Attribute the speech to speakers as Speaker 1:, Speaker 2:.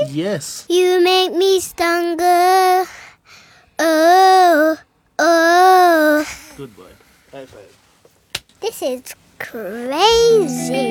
Speaker 1: Yes.
Speaker 2: You make me stronger. Oh, oh.
Speaker 1: Good boy. High five.
Speaker 2: This is crazy.